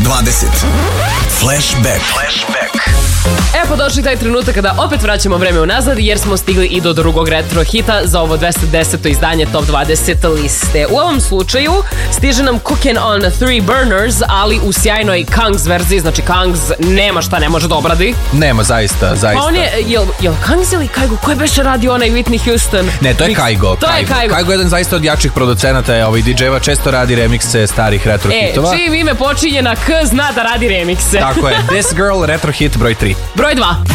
Flashback. Pa došli taj trenutak kada opet vraćamo vreme unazad jer smo stigli i do drugog retro hita za ovo 210. izdanje Top 20 liste. U ovom slučaju stiže nam Cookin' on 3 Burners, ali u sjajnoj Kangs verziji, znači Kangs nema šta ne može da obradi. Nema, zaista. Pa on je, jel Kangs ili Kaigo? Ko je beše radio onaj Whitney Houston? Ne, to je Kaigo. To je Kaigo. Kaigo je jedan zaista od jačih producenata, DJ-eva često radi remikse starih retro hitova. Čim ime počinje na K, zna da radi remikse. Tako je. This Girl retro hit broj 3. Broj 2.